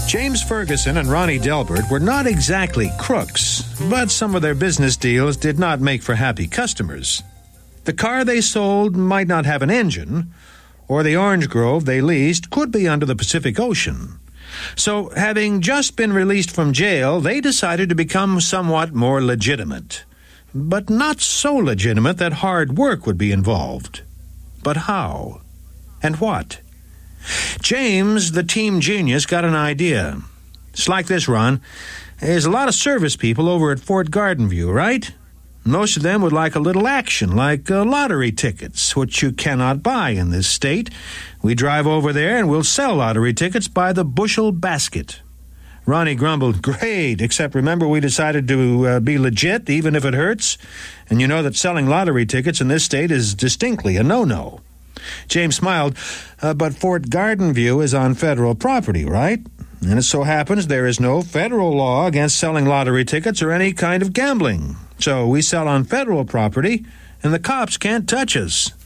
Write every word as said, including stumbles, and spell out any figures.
James Ferguson and Ronnie Delbert were not exactly crooks, but some of their business deals did not make for happy customers. The car they sold might not have an engine, or the orange grove they leased could be under the Pacific Ocean. So, having just been released from jail, they decided to become somewhat more legitimate. But not so legitimate that hard work would be involved. But how? And what? James, the team genius, got an idea. It's like this, Ron. There's a lot of service people over at Fort Gardenview, right? Most of them would like a little action, like uh, lottery tickets, which you cannot buy in this state. We drive over there and we'll sell lottery tickets by the bushel basket. Ronnie grumbled, "Great, except remember we decided to uh, be legit, even if it hurts. And you know that selling lottery tickets in this state is distinctly a no-no." James smiled, uh, but Fort Gardenview is on federal property, right? And it so happens there is no federal law against selling lottery tickets or any kind of gambling. So we sell on federal property, and the cops can't touch us.